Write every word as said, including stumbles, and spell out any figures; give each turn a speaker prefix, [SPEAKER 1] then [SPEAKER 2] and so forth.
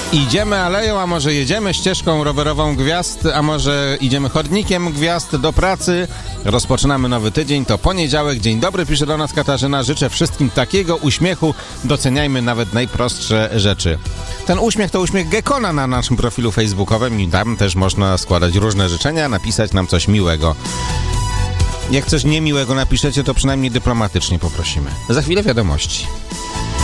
[SPEAKER 1] Idziemy aleją, a może jedziemy ścieżką rowerową gwiazd, a może idziemy chodnikiem gwiazd do pracy. Rozpoczynamy nowy tydzień, to poniedziałek. Dzień dobry, pisze do nas Katarzyna. Życzę wszystkim takiego uśmiechu. Doceniajmy nawet najprostsze rzeczy. Ten uśmiech to uśmiech Gekona na naszym profilu facebookowym i tam też można składać różne życzenia, napisać nam coś miłego. Jak coś niemiłego napiszecie, to przynajmniej dyplomatycznie poprosimy. Za chwilę wiadomości.